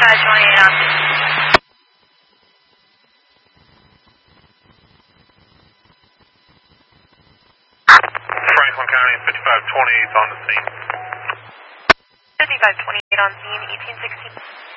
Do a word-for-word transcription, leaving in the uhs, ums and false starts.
fifty-five twenty-eight on scene. Franklin County, fifty-five twenty-eight on the scene. fifty-five twenty-eight on scene, eighteen sixteen.